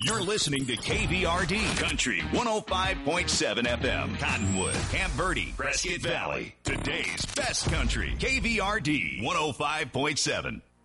You're listening to KVRD Country 105.7 FM. Cottonwood, Camp Verde, Prescott Valley. Today's best country. KVRD 105.7.